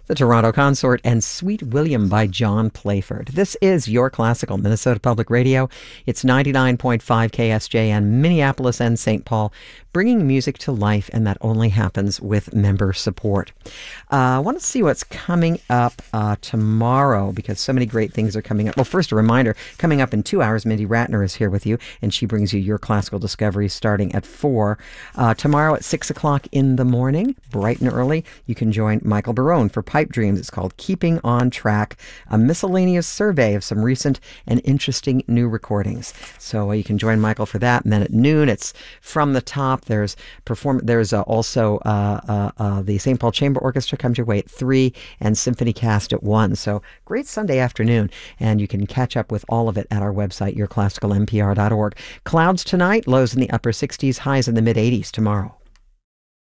the Toronto Consort, and Sweet William by John Playford. This is Your Classical, Minnesota Public Radio. It's 99.5 KSJN, Minneapolis and St. Paul, bringing music to life, and that only happens with member support. I want to see what's coming up tomorrow, because so many great things are coming up. Well, first, a reminder, coming up in 2 hours, Mindy Ratner is here with you, and she brings you Your Classical Discoveries starting at 4. Tomorrow at 6 o'clock in the morning, bright and early, you can join Michael Barone for Pipe Dreams. It's called Keeping on Track, a miscellaneous survey of some recent and interesting new recordings. So you can join Michael for that. And then at noon, it's From the Top. There's also the St. Paul Chamber Orchestra comes your way at 3, and Symphony Cast at 1. So great Sunday afternoon, and you can catch up with all of it at our website, yourclassicalmpr.org. Clouds tonight, lows in the upper 60s, highs in the mid 80s tomorrow.